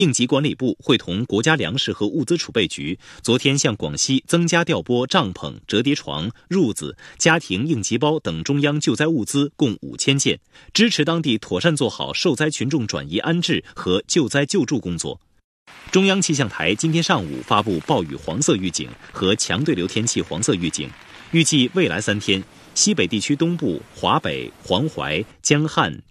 应急管理部会同国家粮食和物资储备局昨天向广西增加调拨帐篷、折叠床、褥子、家庭应急包等中央救灾物资共5000件，支持当地妥善做好受灾群众转移安置和救灾救助工作。中央气象台今天上午发布暴雨黄色预警和强对流天气黄色预警，预计未来3天，西北地区东部、华北、黄淮、江汉、